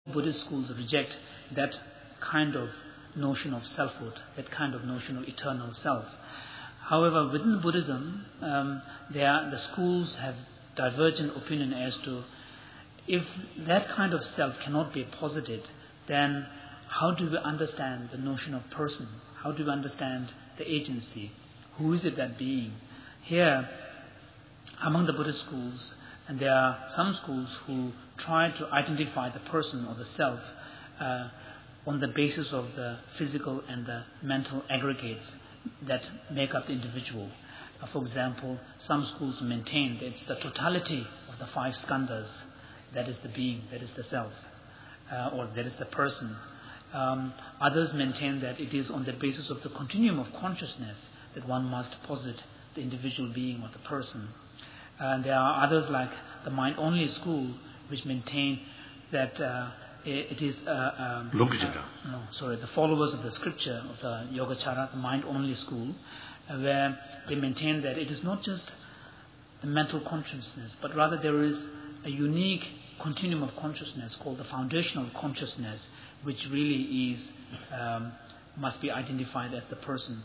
Buddhist schools reject that kind of notion of selfhood, that kind of notion of eternal self. However, within Buddhism, the schools have divergent opinion as to if that kind of self cannot be posited, then how do we understand the notion of person? How do we understand the agency? Who is it that being? Here, among the Buddhist schools, and there are some schools who try to identify the person or the self on the basis of the physical and the mental aggregates that make up the individual. For example, some schools maintain that it's the totality of the 5 skandhas that is the being, that is the self, or that is the person. Others maintain that it is on the basis of the continuum of consciousness that one must posit the individual being or the person. And there are others like the mind-only school, which maintain that it is the followers of the scripture of the Yogacara, the mind-only school, where they maintain that it is not just the mental consciousness, but rather there is a unique continuum of consciousness called the foundational consciousness, which really is must be identified as the person.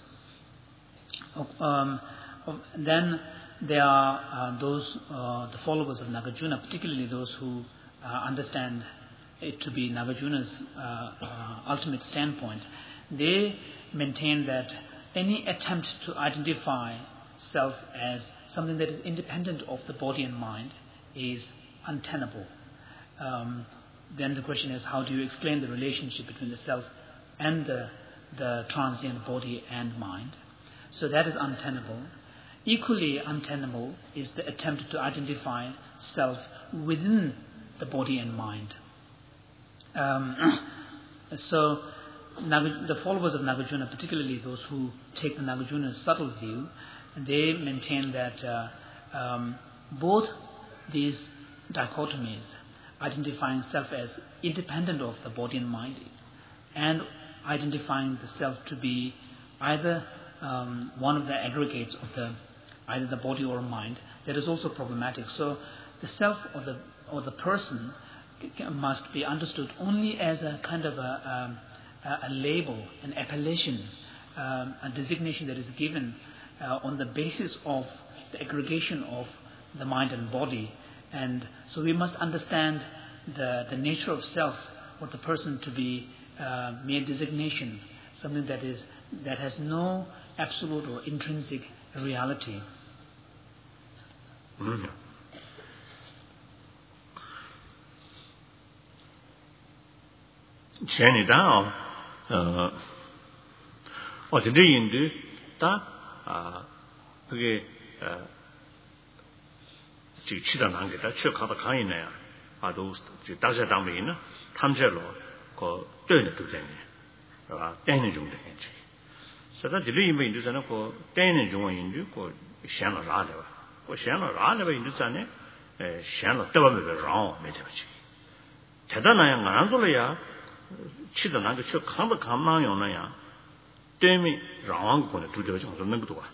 Then there are those, the followers of Nagarjuna, particularly those who understand it to be Nagarjuna's ultimate standpoint. They maintain that any attempt to identify self as something that is independent of the body and mind is untenable. Then the question is, how do you explain the relationship between the self and the transient body and mind? So that is untenable. Equally untenable is the attempt to identify self within the body and mind. So the followers of Nagarjuna, particularly those who take the Nagarjuna's subtle view, they maintain that both these dichotomies, identifying self as independent of the body and mind, and identifying the self to be either one of the aggregates of either the body or mind, that is also problematic. So the self or the person must be understood only as a kind of a label, an appellation, a designation that is given on the basis of the aggregation of the mind and body. And so we must understand the nature of self or the person to be mere designation, something that has no absolute or intrinsic reality. 그게 지치다 난게다 추가다 가이네야 아도 다시 담이나 탐제로 그 뜨는 두잖아 아 땡는 좀 되겠지 그래서 들이 이미 인도잖아 그 땡는 좀 인도 그 샹라 라래 그 샹라 라래 인도잖아 에 샹라 떠버면 랑 매져지 대단하야 안솔이야 치다 난게 추 강도 감망용나야 땜이 랑 거는 두저 정도 넣는 것도 와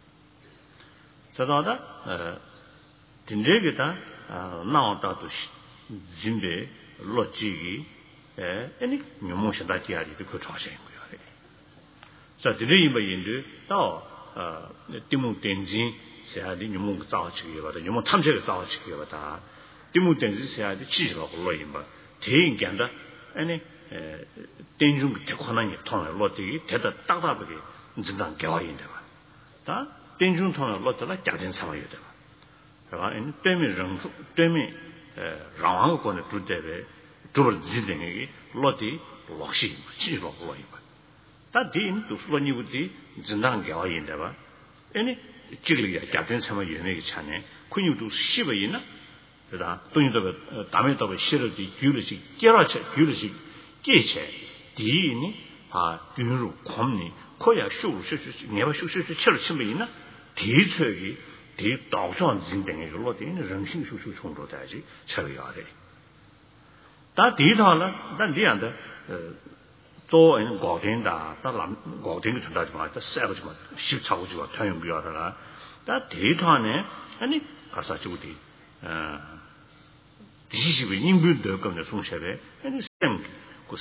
저다다 딘데게다 나왔다도 진배 로지기 아니 묘모시다 지야리 그 좌신 거야. 자, 드리임의 인도 또 디무텐진 세야리 묘모 자치기 거다. 묘모 탐색을 자치기 거다. 디무텐진 세야리 지지가 올라임바. 대인견다 아니 땡중 대권한이 통을 로지기 대다 딱답하게 진단 개화인데 봐. 다 땡중 통을 로지라 자진 상황이 돼. 그러나 이 때문에 라왕 거는 둘때에 둘을 지dengi 로티 록시 지로 보이고 다딘 두스로니 부디 진단 개화인데 봐. 아니 지리야 자진 상황이 예매기 차네. 근육도 씹어 있나? 그다 돈이도 담에도 싫어지 규르시 깨라체 규르시 깨체 디니 아 균루 콤니 코야 슈슈슈 내가 슈슈슈 쳐를 치면 있나? 디처기 디 도전 진행에 로디는 정신 슈슈 총도다지 처리해야 돼. 다 디다라 난 디안데 조인 고된다 다람 고된이 준다지 마. 다 세버지 마. 십차고지 마. 평용비하더라. 다 디다네 아니 가사 주디 디시시베 인근도 검네 송샤베 아니 쌤 그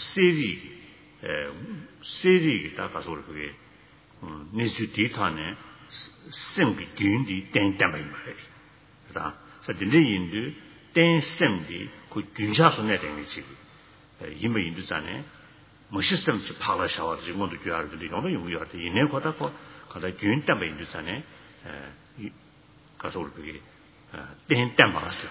세리 다 가서 그게 내주 데이터네 쌤기 균디 땡땡바이 말이야. 그다 사진인데 땡쌤디 그 균샤선에 되는 지 이미 인도잖아요. 뭐 시스템 지 팔아셔 가지고 모두 교하는데 이거는 용이할 때 이내 거다고 가다 균담에 인도잖아요. 가서 그게 땡땡 말았어요.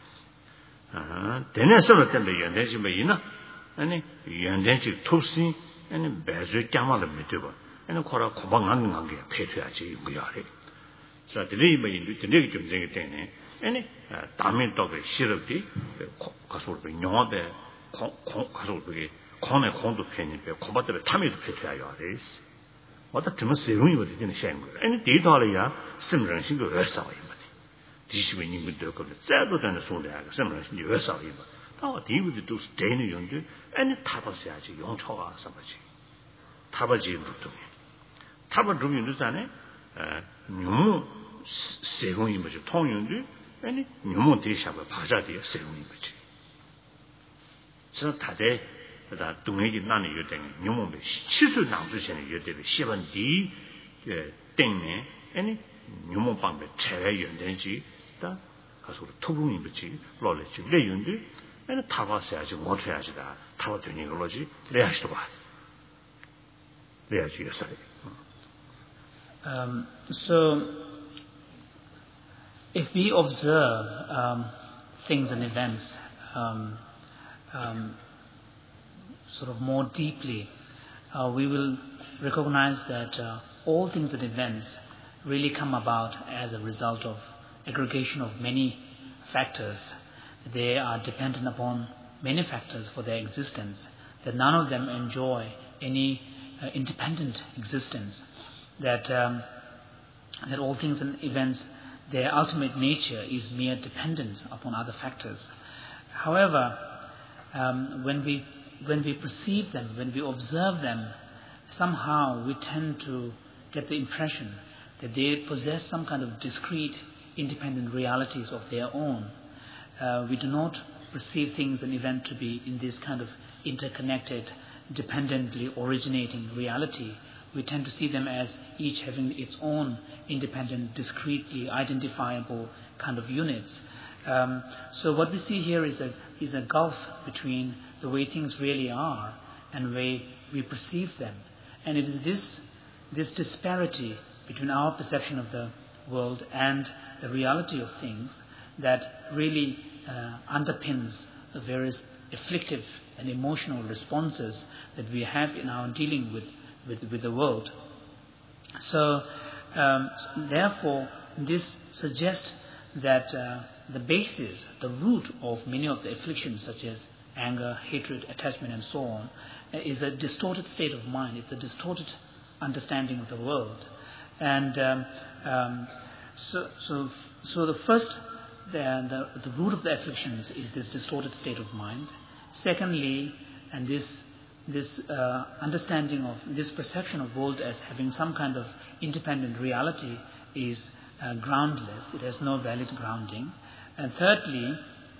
대내서는 때문에 연대지 뭐 있나? 아니 연대지 톱시 아니 배주 짬말을 못해봐. 아니 코라 고방한 게 패줘야지 뭐야래. 자, 드리면 인도들이 좀 생기 때문에 아니 다음에 또 싫었지. 가서 그 영화배 가서 그게 콘에 콘도 편입해. 고바들 탐에도 패줘야 돼. 뭐다 좀 세용이 어디 되는 시간 거야. 아니 데이터를야 심정신도 외사와요. 디시면 인근도 그 자도 되는 소리야. 심정신이 외사와요. 다 디부도 되는 용도 아니 타버셔야지 용초가 삼아지. 타버지 부터. 타버 좀 있잖아요. 묘 세공이 뭐지 통용도 아니 묘 대샤가 바자디에 세공이 뭐지. 저 다들 다 동해지 나는 요된 묘모에 실수 나오시는 요대로 시번디 땡네 아니 묘모 방배 제외 연된지 다 가서 토붕이 뭐지 로레지 레윤도 아니 타바셔야지 못 해야지다. 타바 되는 거지. 레야시도 봐. 레야지 요새. So, if we observe things and events sort of more deeply, we will recognize that all things and events really come about as a result of aggregation of many factors. They are dependent upon many factors for their existence, that none of them enjoy any independent existence. That all things and events, their ultimate nature is mere dependence upon other factors. However, when we perceive them, when we observe them, somehow we tend to get the impression that they possess some kind of discrete, independent realities of their own. We do not perceive things and events to be in this kind of interconnected, dependently originating reality. We tend to see them as each having its own independent, discretely identifiable kind of units. So what we see here is a gulf between the way things really are and the way we perceive them. And it is this disparity between our perception of the world and the reality of things that really underpins the various afflictive and emotional responses that we have in our dealing with the world. So, therefore, this suggests that the basis, the root of many of the afflictions, such as anger, hatred, attachment, and so on, is a distorted state of mind. It's a distorted understanding of the world. And so the first, the root of the afflictions is this distorted state of mind. Secondly, and this understanding of this perception of world as having some kind of independent reality is groundless. It has no valid grounding. And thirdly,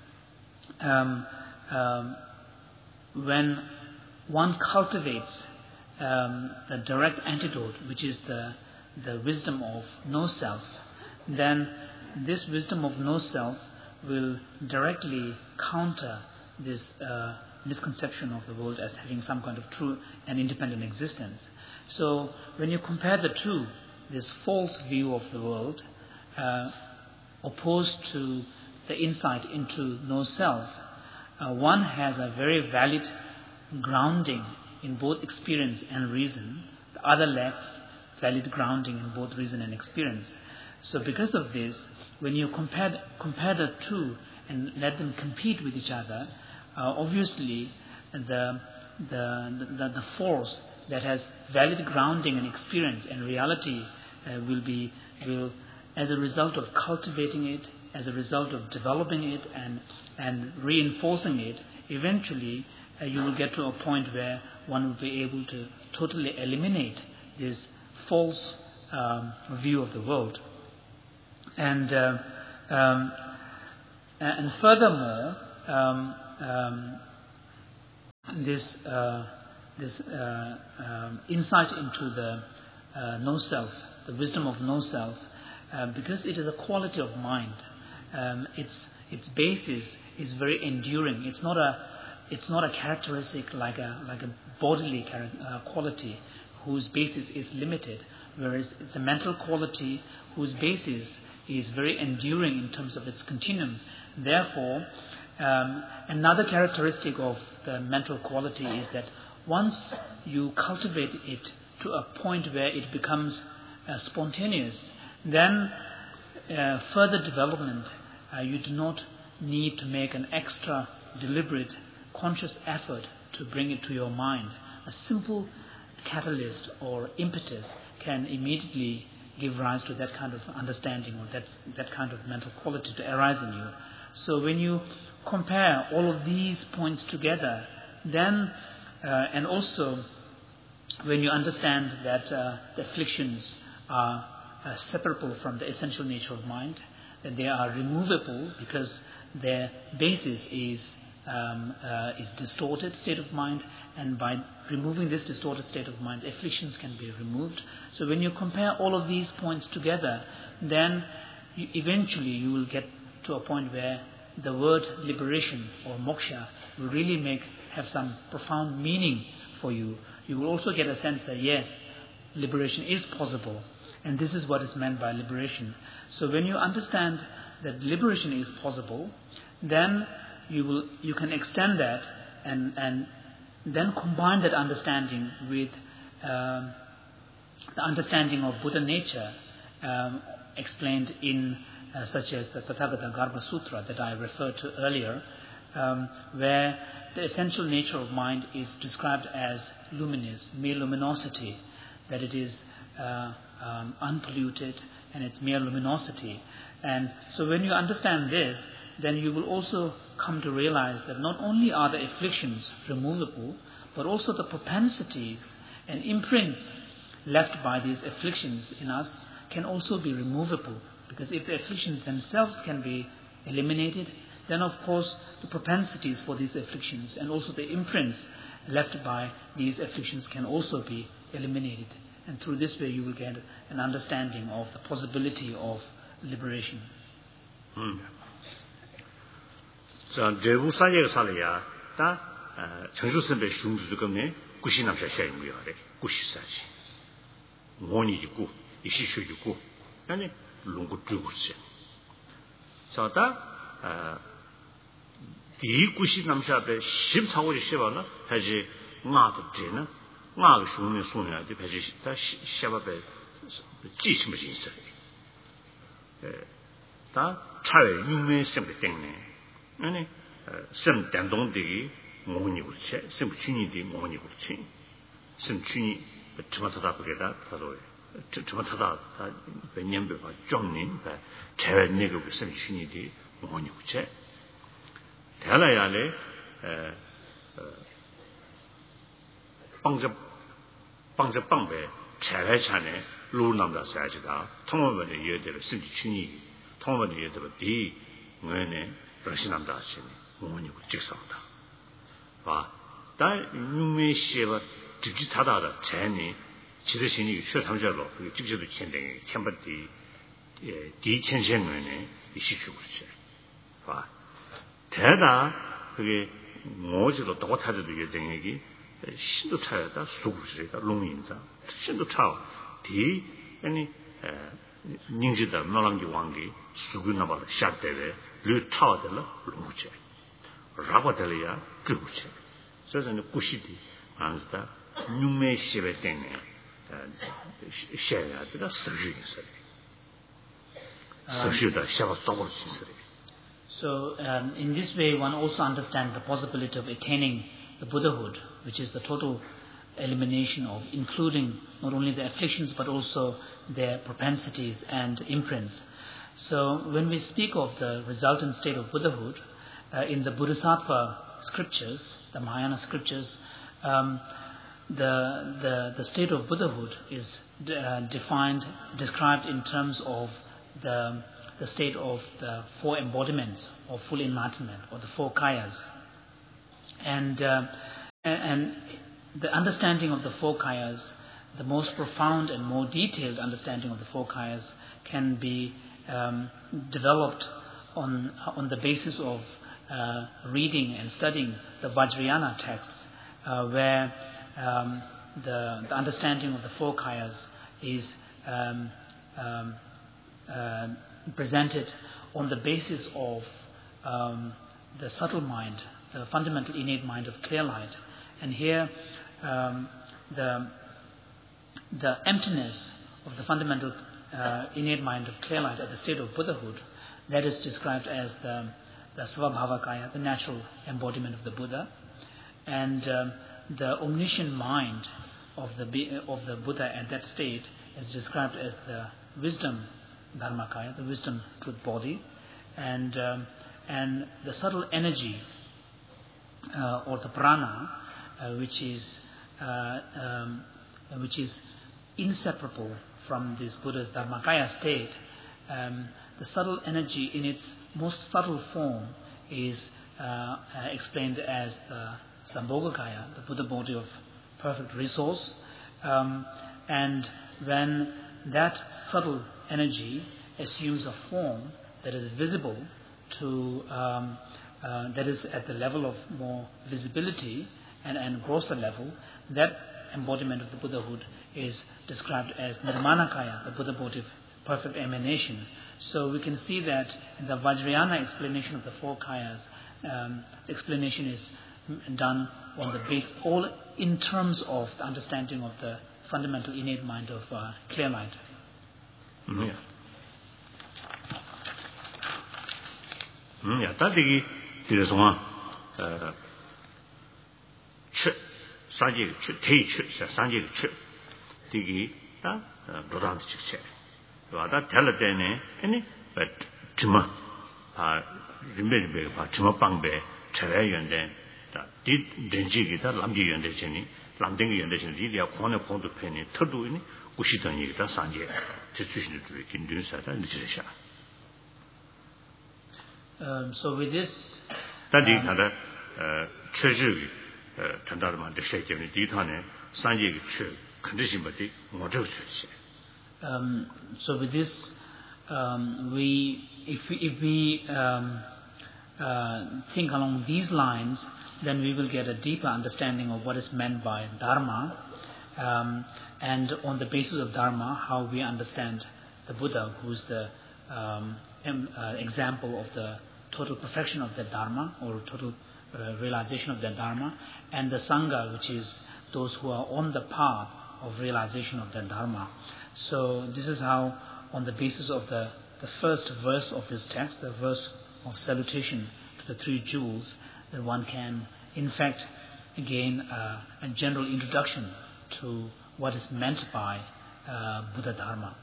when one cultivates the direct antidote, which is the wisdom of no self, then this wisdom of no self will directly counter this misconception of the world as having some kind of true and independent existence. So when you compare the two, this false view of the world opposed to the insight into no self, one has a very valid grounding in both experience and reason. The other lacks valid grounding in both reason and experience. So because of this, when you compare the two and let them compete with each other, obviously the force that has valid grounding and experience and reality will as a result of cultivating it, as a result of developing it and reinforcing it, eventually you will get to a point where one will be able to totally eliminate this false view of the world. And furthermore, this insight into the no self, the wisdom of no self, because it is a quality of mind. Its basis is very enduring. It's not a characteristic like a bodily quality whose basis is limited, whereas it's a mental quality whose basis is very enduring in terms of its continuum. Therefore, another characteristic of the mental quality is that once you cultivate it to a point where it becomes spontaneous, then further development, you do not need to make an extra deliberate conscious effort to bring it to your mind. A simple catalyst or impetus can immediately give rise to that kind of understanding or that kind of mental quality to arise in you. So when you compare all of these points together, then and also when you understand that the afflictions are separable from the essential nature of mind, that they are removable because their basis is distorted state of mind, and by removing this distorted state of mind, afflictions can be removed. So when you compare all of these points together, then eventually you will get to a point where the word liberation or moksha will really have some profound meaning for you. You will also get a sense that yes, liberation is possible, and this is what is meant by liberation. So when you understand that liberation is possible, then you can extend that and then combine that understanding with the understanding of Buddha nature explained in such as the Tathagata Garbha Sutra that I referred to earlier, where the essential nature of mind is described as luminous, mere luminosity, that it is unpolluted and it's mere luminosity. And so when you understand this, then you will also come to realize that not only are the afflictions removable, but also the propensities and imprints left by these afflictions in us can also be removable. Because if the afflictions themselves can be eliminated, then of course the propensities for these afflictions and also the imprints left by these afflictions can also be eliminated. And through this way you will get an understanding of the possibility of liberation. 자, 제부 사제가 살아야 다 정수선배 슝주금네 구시남샤 샤임이요래. 구시사지. 원이지고 이시슈지고 아니 롱고 주고지. 자다 디 구시남샤베 10차고지 셔바나 다시 나도 되나 나가 슝네 손이야 돼 다시 다 샤바베 지침이 있어요. 다 차에 유명한 셈이 때문에 아니 셈 단동되기 뭐니 그렇지 셈 춘이디 뭐니 그렇지 셈 춘이 저마다 그래다 서로 저마다 다 몇년배 봐 좀님 제외 내고 셈 춘이디 뭐니 그렇지 대라야래 방배 제외찬에 루남다 사야지다 통원의 예대로 셈 춘이 통원의 예대로 디 뭐네 러시남다 하시네 뭐니고 직성다 봐 다 유명시에가 직지타다다 제니 지르신이 최탐자로 그 직지도 현대에 캠버디 디텐션면에 이시큐 그렇지 봐 대다 그게 뭐지도 똑같아도 예정액이 신도 차야다 수구시다 롱인자 신도 차 디 아니 닝지다 노랑기 왕기 수구나바다 샤대에 르 타와들라 롱우체 라바들이야 그우체 저는 구시디 안다 뉴메시베 때문에 셔야다 서주인서 서주다 샤바 떠버리시서 So in this way one also understands the possibility of attaining the Buddhahood, which is the total elimination of including not only the afflictions but also their propensities and imprints. So when we speak of the resultant state of Buddhahood, in the Bodhisattva scriptures, the Mahayana scriptures, the state of Buddhahood is described in terms of the the state of the 4 embodiments of full enlightenment, or the 4 kayas. And the understanding of the 4 kayas, the most profound and more detailed understanding of the 4 kayas, can be developed on the basis of reading and studying the Vajrayana texts, where the understanding of the 4 kayas is presented on the basis of the subtle mind, the fundamental innate mind of clear light. And here the emptiness of the fundamental innate mind of clear light at the state of Buddhahood, that is described as the Svabhavakaya, the natural embodiment of the Buddha. And the omniscient mind of the Buddha at that state is described as the wisdom Dharmakaya, the wisdom truth body. And the subtle energy or the prana, which is inseparable from this Buddha's Dharmakaya state, the subtle energy in its most subtle form is explained as the Sambhogakaya, the Buddha body of perfect resource. And when that subtle energy assumes a form that is visible to, that is at the level of more visibility and grosser level, that embodiment of the Buddhahood is described as Nirmanakaya, the Buddha body of perfect emanation. So we can see that in the Vajrayana explanation of the 4 kayas, the explanation is done on the base, all in terms of the understanding of the fundamental innate mind of clear light. Tadigi Tiriswan Chit Sanjay Chit Tay Chit Sanjay Chit Tigi Dodan Chit Vada Telatene any but Chima Rimbe Chima Pangbe Charayan then did Denji Lamdi Yandechini, Lamding Yandechin, Lidia Kona Ponto Penny, Turduini, Ushitan Sanjay, Situation to Indusa and Lisha. So with this, that is another treasury Tandarman, the Shake of Ditane, Sanjay condition, but the motor. So with this, if we think along these lines, then we will get a deeper understanding of what is meant by Dharma, and on the basis of Dharma, how we understand the Buddha, who is the example of the total perfection of that Dharma, or total realization of that Dharma, and the Sangha, which is those who are on the path of realization of that Dharma. So this is how, on the basis of the first verse of this text, the verse of salutation to the 3 jewels, that one can, in fact, gain a general introduction to what is meant by Buddha Dharma.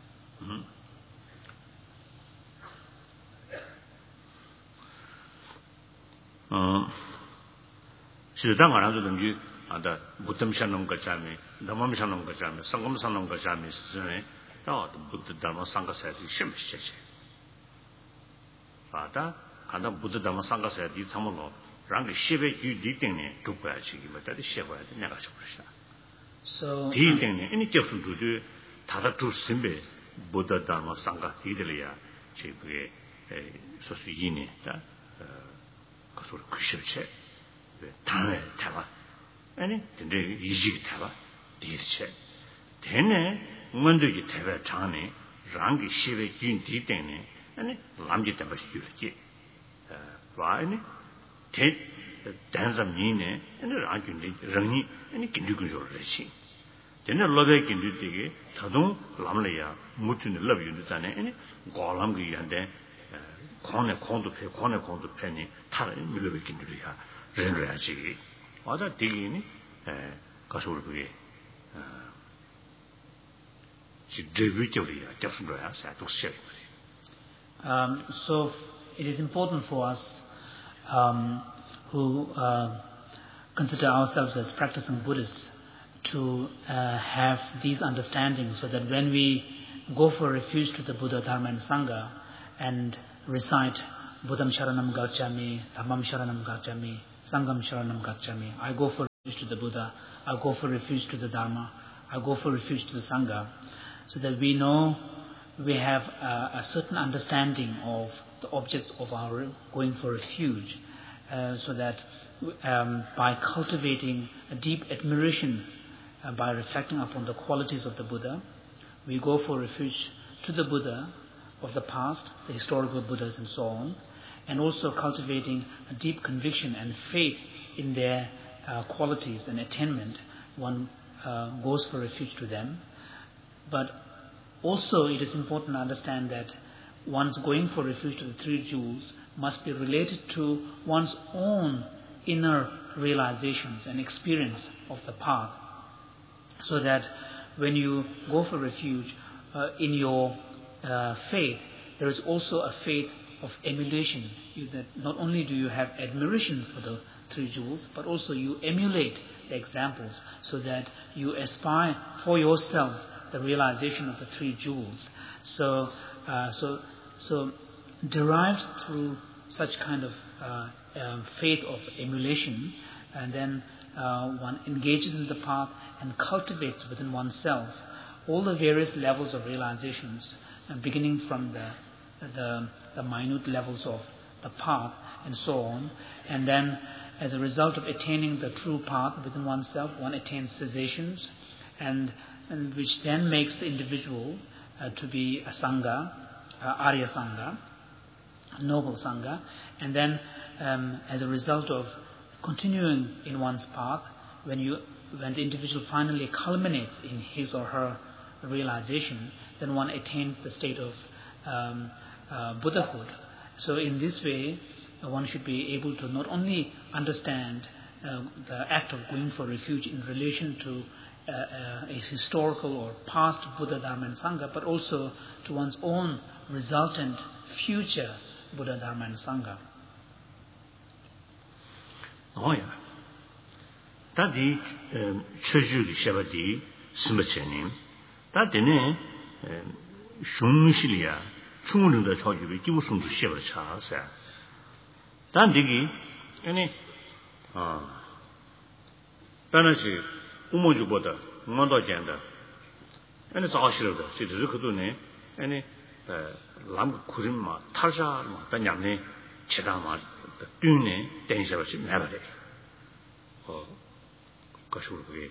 Siddhangarazu ada Buddham Shanam Gachami, Dhammam Shanam Gachami, Sangam Shanam Gachami, the Buddha Dharma Sangha said, Shim Sheche. Father, and the Buddha Dharma Sangha said, Tamalo, Rangi Shiva, you didn't do Bachi, but that is Shiva, never Shapusha. So, any different to do Tadatu Simbe, Buddha Dharma Sangha, Hidelia, Chipe, Sosini, Kasur Kushche, Tame Tava. Any easy Tava, dear check. Then, Mundu Tava Tani, Rangi Shiva, Jin Titane, and Lamji Tava Yuki. Why? Take the dance of Nine and the Rangi, and it can do good racing. Then a love can do the Tadon, Lamlea, Mutin, love you to Tane, and Golamgi and then corner to penny, Tara, Milovic into the Renraji. Other digging Kasurbi. She deliberately just grass at to share. So it is important for us who consider ourselves as practicing Buddhists to have these understandings, so that when we go for refuge to the Buddha, Dharma and Sangha, and recite Buddham Sharanam Gacchami, Dhammam Sharanam Gacchami, Sangham Sharanam Gacchami. I go for refuge to the Buddha, I go for refuge to the Dharma, I go for refuge to the Sangha, so that we know we have a certain understanding of the object of our going for refuge, so that by cultivating a deep admiration, by reflecting upon the qualities of the Buddha, we go for refuge to the Buddha of the past, the historical Buddhas and so on, and also cultivating a deep conviction and faith in their qualities and attainment. One goes for refuge to them. But also it is important to understand that one's going for refuge to the three jewels must be related to one's own inner realizations and experience of the path, so that when you go for refuge in your faith, there is also a faith of emulation. That not only do you have admiration for the three jewels, but also you emulate the examples, so that you aspire for yourself the realization of the three jewels. So derived through such kind of faith of emulation, and then one engages in the path and cultivates within oneself all the various levels of realizations, beginning from the minute levels of the path and so on, and then as a result of attaining the true path within oneself, one attains cessations, and which then makes the individual to be a Sangha, Arya Sangha, noble Sangha, and then as a result of continuing in one's path, when the individual finally culminates in his or her realization, then one attains the state of Buddhahood. So in this way, one should be able to not only understand the act of going for refuge in relation to a historical or past Buddha, Dharma and Sangha, but also to one's own resultant future Buddha, Dharma and Sangha. Oh yeah. That the Cheju Shabati Simbachenim. That the name Shumishilia, Chungu the Chogi, Gibusum to Shivacha. That digi any Panachi, Umujuboda, Mondo Genda, and it's all shielded. She is Rukudune, any Lam Kurima, Taja, Tanyame, Chedama, the Dune, Dangerous in Navade. Oh, Kashurbi.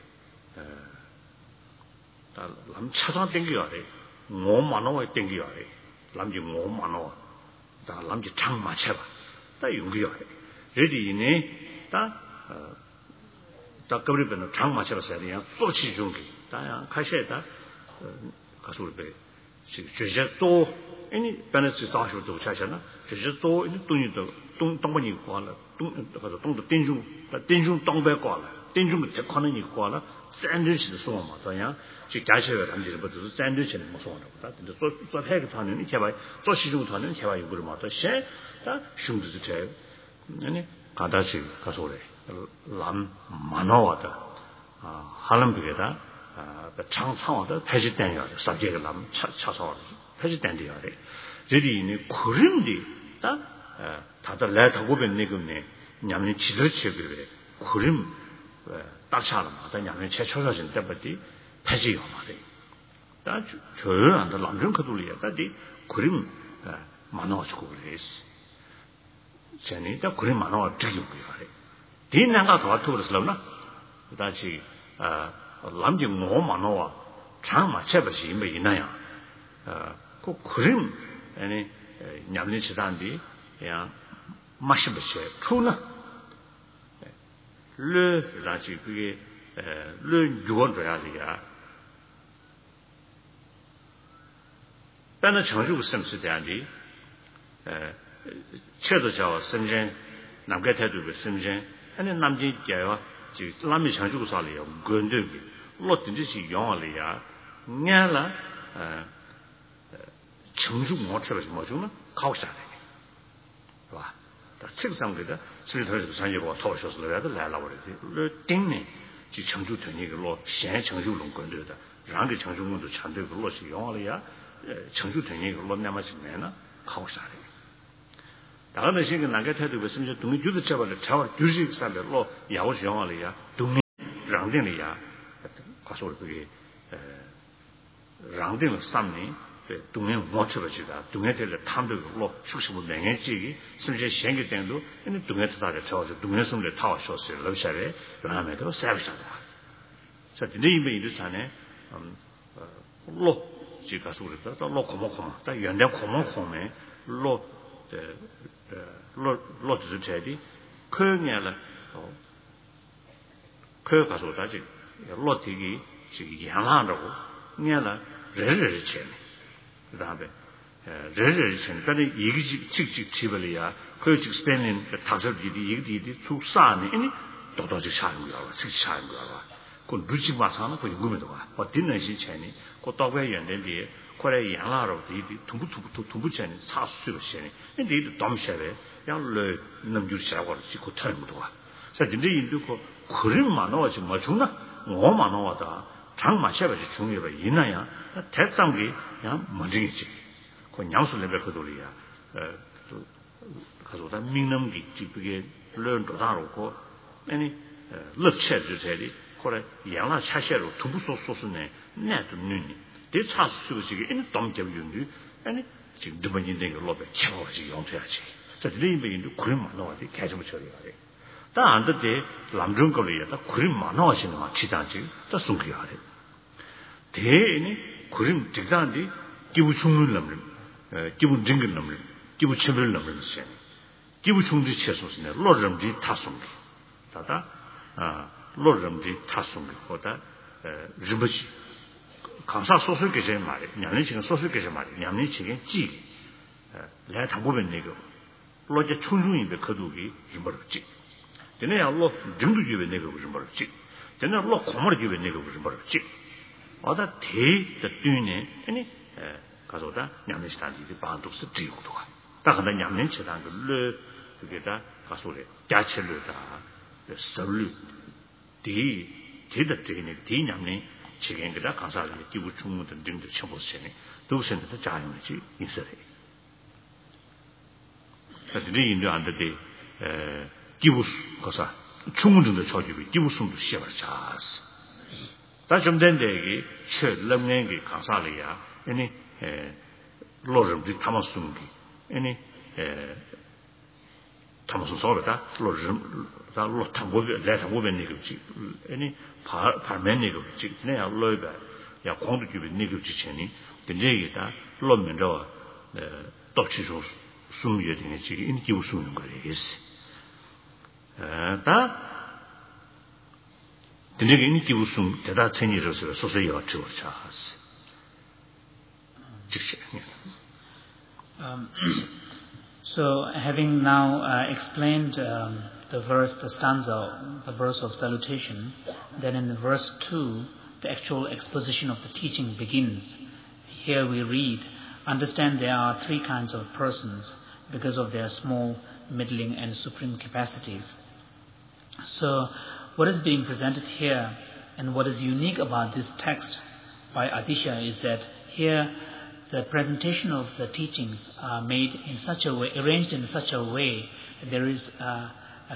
Lam Chazan Dingiari, more mano Dingiari, Lamji more mano, the Lamji Chang Macheva, the Yungiari. Ready in a the Gabriel Chang Macheva said, Sochi Jungi, Diana Kasheta, Kasurbe. She just saw any benefits social to Chachana, she just saw in the Tongani Kuala, the Tinjung Tongbe Kuala, Tinjung the Konani Kuala, sandwich the Soma, Tanya, she catches her and did but the sandwich and Mosona. That the sort of Hagaton in Kavai, Toshijutan and Kavai Gurmata, share that shoot the tail, any Kadashi Kasore, Lam Manawata, Halambigata. The Chang Sao, the President, subject Lam Chasor, President. Ready in a Kurimdi, that letter woman Nigumne, Yamni Chidrichi, Kurim, Tachalam, the Yamni Chechos and Deputy, Pezio. That Chur and the London Catulia, that the Kurim Mano school is. Jenny, the Kurim Mano Trium. Didn't I got to the Slavna? That she. Lamji Momanoa, Chama Chebashi, Mayinaya, Kurim, any Yamnichandi, Mashabache, Truna, Le Raji, Le Juandria, Bana Chanju Simsidandi, Chedajawa, Simjan, Namgata with Simjan, and then Namji Java. Lami Chanju Sali, Gundugi, Lot in this Yolia, Nala Chanju Motravis Mojuna, Kausa. That 600, 300 Sanyo Toshos, the Lala, the Dingni, Chanju Tunic Law, Shan Chanju Lungundu, Rangi Chanju to Chandu Losi Yolia, Chanju Tunic Law Namas Mana, 가오사래. 다른 식의 나게 태도 있으면 동이 주도 잡아를 잡아 주식 살로 야오시 영화리야 동이 랑된이야 가서 그게 랑된을 삼니 동네 못쳐버지다 동네 될 탐도로 수십을 맹해지기甚至 생기 때도 근데 동네 타다가 저저 동네 손에 타와 쇼스를 넣으셔야 그다음에도 서비스하다. 자, 근데 이메일을 전에 로 지가 소리다 로 고모고모 다 연대 고모고모에 로 지체디 그녀라 그 가서 다지 로티기 지기 양하라고 냐라 레레를 체 그다음에 레레를 체 근데 이게 직직 집을이야 그 직스페인 탁설들이 이게 축사네 이니 도도지 차는 거야 직차는 거야 그 루치 마사는 그 궁금해도 봐 어디는 시체니 그 도배 연대비 거래 양하로 이 tum부 전에 사수를 시네 근데 이 dom셔에 양을 넘주시라고 지고 타는 것도 봐 그래서 근데 인도 그 그림 많아지 뭐 중나 뭐 많아다 장마 셔버지 중요해 이나야 대상기 그냥 먼저이지 그 양수 레벨 그돌이야 가서 다 민남기 지그게 런도다로고 아니 럭체도 제리 그래 양나 차셔로 두부소소스네 내도 눈이 대 차수지게 인 dom겨윤이 아니 지금 두번이 된 걸로 배 채워지 용돼야지 저 리메인도 그림 많아지 계속 처리해야 돼 다 안데 남중거리야 그림 많아지는 거 지단지 또 숨겨야 돼 대니 그림 지단지 기부 충을 넘는 기부 딩을 넘는 기부 첨을 넘는 세 기부 충지 채소스네 로름지 타송기 다다 로름지 타송기 보다 르버지 감사 소설 계제 말이 냐는 지금 소설 계제 말이 냐는 지금 지 내가 당보면 내고 로제 충중인데 거두기 르버지 내가 로 정도 주에 내고 무슨 말지 내가 로 고모를 주에 내고 무슨 말지 어다 대의 뜻이네 아니 가서다 냐는 시단지 반도스 지고도 다 근데 냐는 치단 그 그게다 가서래 야철르다 설루 대의 뜻이네 대냐는 지금보다 강사를 기부 충분히 등도 쳐보세요. 도선도 자연이지 있어요. 그래서 인도 안 되대 기부 거사 충분히 저기비 기부 숨도 시험을 잘했어. 다 좀 된데 이게 최럼내기 강사리야. 아니 로름지 타마숨기. 아니 타마숨 소리다. 로름 다 로탕고베 레탕고베 니그지. 아니 발매니그지. 내가 로이바 야 공도집에 니그지 체니. 근데 이게 다 로면저 똑치조 숨이 되는 지기 인기 웃는 거예요. 다 근데 인기 웃음 대다 체니로서 소소요 저차스. So having now explained the verse of salutation, then in verse 2, the actual exposition of the teaching begins. Here we read, understand there are three kinds of persons because of their small, middling and supreme capacities. So what is being presented here and what is unique about this text by Adisha is that here the presentation of the teachings are made in such a way, arranged in such a way, there is a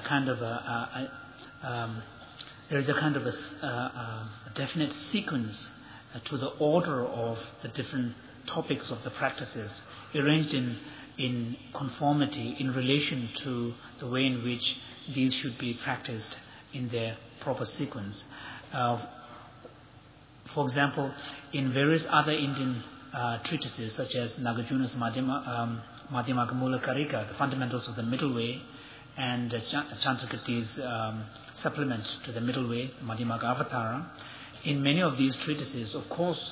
definite sequence to the order of the different topics of the practices, arranged in conformity in relation to the way in which these should be practiced in their proper sequence. For example, in various other Indian treatises such as Nagarjuna's Madhyamaka Mula Karika, the fundamentals of the middle way, and Chandrakirti's supplement to the middle way, Madhyamaka Avatara, in many of these treatises, of course,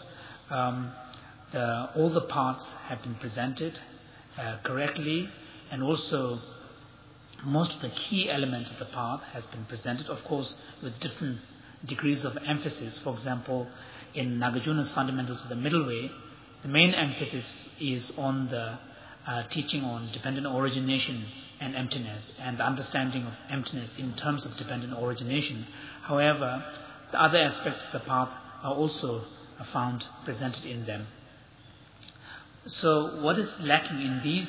all the parts have been presented correctly, and also most of the key elements of the path has been presented, of course, with different degrees of emphasis. For example, in Nagarjuna's fundamentals of the middle way, the main emphasis is on the teaching on dependent origination and emptiness, and the understanding of emptiness in terms of dependent origination. However, the other aspects of the path are also found presented in them. So what is lacking in these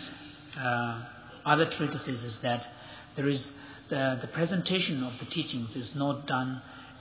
other treatises is that there is the presentation of the teachings is not done